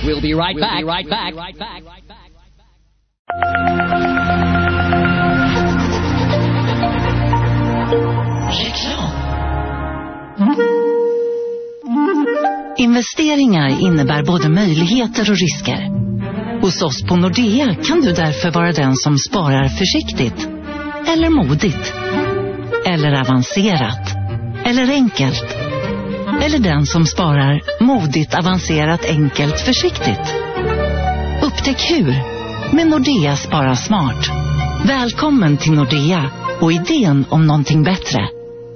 We'll be right back. Investeringar innebär både möjligheter och risker. Hos oss på Nordea kan du därför vara den som sparar försiktigt, eller modigt, eller avancerat, eller enkelt, eller den som sparar modigt, avancerat, enkelt, försiktigt. Upptäck hur med Nordea Spara Smart. Välkommen till Nordea och idén om någonting bättre.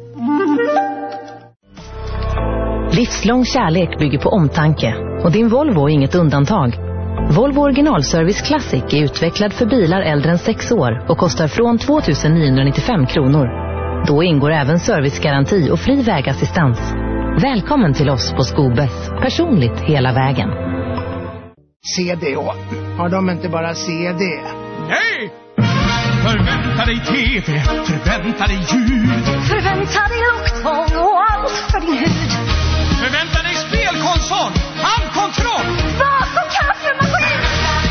Livslång kärlek bygger på omtanke och din Volvo är inget undantag. Volvo Originalservice Classic är utvecklad för bilar äldre än 6 år och kostar från 2 995 kronor. Då ingår även servicegaranti och fri vägassistans. Välkommen till oss på Skobäs, personligt hela vägen. CD, har de inte bara CD? Nej! Förvänta dig TV, förvänta dig ljud. Förvänta dig lukttvång och allt för din hud. Förvänta dig spelkonsol, handkontroll. Vad som kaffemaskin.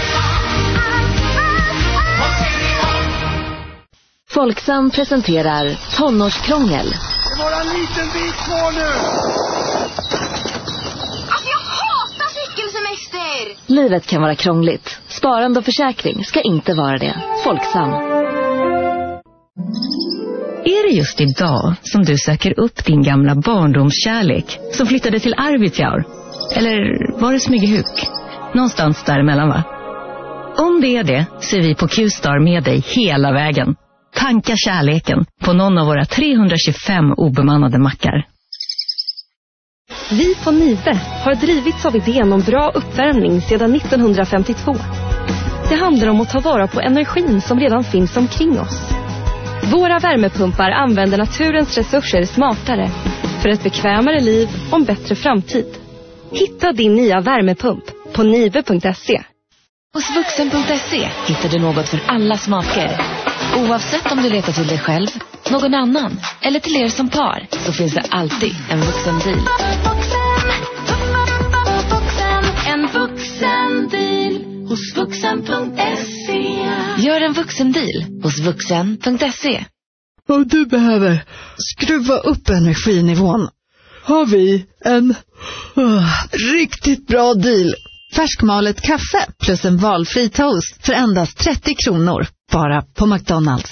Folksam presenterar Tonårskrångel. Det var en liten bit kvar nu. Alltså jag hatar cykelsemester. Livet kan vara krångligt. Sparande och försäkring ska inte vara det. Folksam. Är det just idag som du söker upp din gamla barndomskärlek som flyttade till Arvidsjaur? Eller var det Smygehuk? Någonstans däremellan, va? Om det är det så är vi på Q-Star med dig hela vägen. Tanka kärleken på någon av våra 325 obemannade mackar. Vi på Nive har drivits av idén om bra uppvärmning sedan 1952. Det handlar om att ta vara på energin som redan finns omkring oss. Våra värmepumpar använder naturens resurser smartare för ett bekvämare liv och en bättre framtid. Hitta din nya värmepump på nive.se. Hos vuxen.se hittar du något för alla smaker. Oavsett om du letar till dig själv, någon annan eller till er som par, så finns det alltid en vuxendeal. En vuxendeal hos vuxen.se. Gör en vuxendeal hos vuxen.se. Och du behöver skruva upp energinivån. Har vi en riktigt bra deal. Färskmalet kaffe plus en valfri toast för endast 30 kronor. Bara på McDonalds.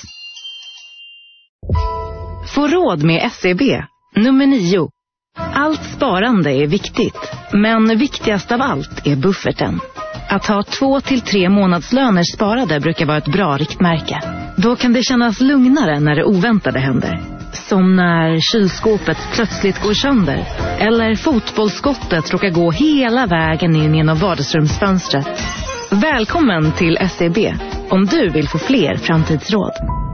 Få råd med SEB. Nummer 9. Allt sparande är viktigt, men viktigast av allt är bufferten. Att ha 2 till 3 månadslöner sparade brukar vara ett bra riktmärke. Då kan det kännas lugnare när det oväntade händer. Som när kylskåpet plötsligt går sönder. Eller fotbollsskottet råkar gå hela vägen in genom vardagsrumsfönstret. Välkommen till SEB om du vill få fler framtidsråd.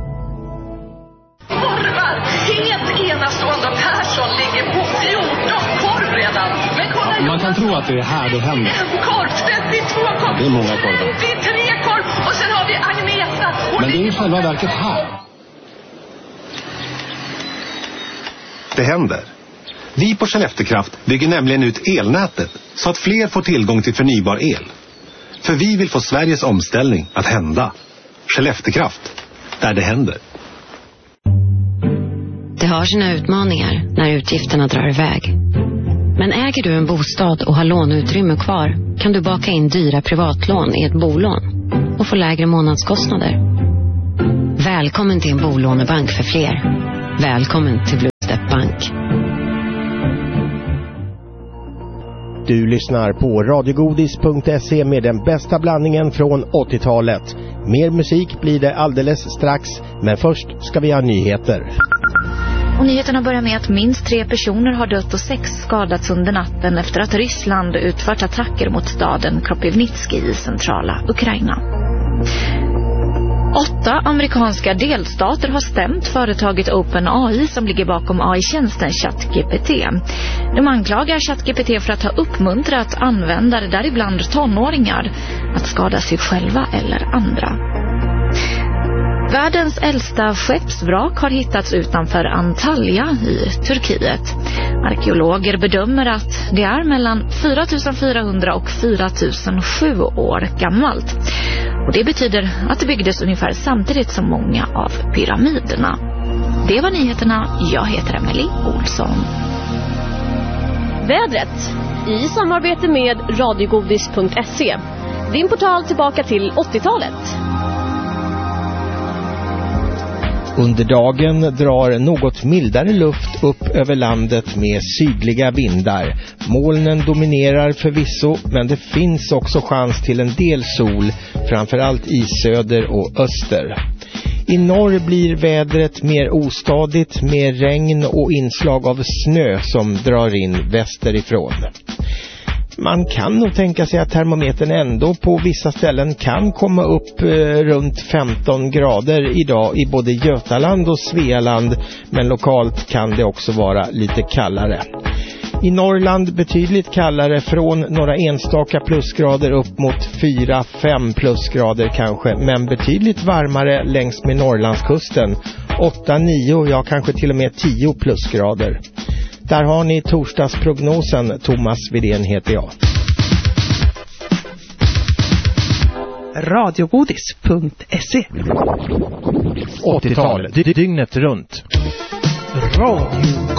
Korvar! Helt enastående Persson ligger på 14 korv redan. Men kolla, man kan tro att det är här det händer. Korv, 32 korv. Det är många korvar. 53 korv. Och sen har vi Agneta. Men det är i själva verket här. Det händer. Vi på Skelleftekraft bygger nämligen ut elnätet så att fler får tillgång till förnybar el. För vi vill få Sveriges omställning att hända. Skelleftekraft, där det händer. Det har sina utmaningar när utgifterna drar iväg. Men äger du en bostad och har låneutrymme kvar kan du baka in dyra privatlån i ett bolån och få lägre månadskostnader. Välkommen till en bolånebank för fler. Välkommen till Blue Step Bank. Du lyssnar på radiogodis.se med den bästa blandningen från 80-talet. Mer musik blir det alldeles strax, men först ska vi ha nyheter. Och nyheterna börjar med att minst 3 personer har dött och 6 skadats under natten efter att Ryssland utfört attacker mot staden Kropivnitski i centrala Ukraina. 8 amerikanska delstater har stämt företaget OpenAI som ligger bakom AI-tjänsten ChatGPT. De anklagar ChatGPT för att ha uppmuntrat användare, däribland tonåringar, att skada sig själva eller andra. Världens äldsta skeppsvrak har hittats utanför Antalya i Turkiet. Arkeologer bedömer att det är mellan 4400 och 4007 år gammalt. Och det betyder att det byggdes ungefär samtidigt som många av pyramiderna. Det var nyheterna. Jag heter Emily Olsson. Vädret i samarbete med radiogodis.se. Din portal tillbaka till 80-talet. Under dagen drar något mildare luft upp över landet med sydliga vindar. Molnen dominerar förvisso, men det finns också chans till en del sol, framförallt i söder och öster. I norr blir vädret mer ostadigt med regn och inslag av snö som drar in västerifrån. Man kan nog tänka sig att termometern ändå på vissa ställen kan komma upp runt 15 grader idag i både Götaland och Svealand, men lokalt kan det också vara lite kallare. I Norrland betydligt kallare, från några enstaka plusgrader upp mot 4-5 plusgrader kanske, men betydligt varmare längs med Norrlandskusten. 8-9, ja kanske till och med 10 plusgrader. Där har ni torsdagsprognosen. Thomas Widén heter jag. Radiogodis.se 80-talet, dygnet runt. Radio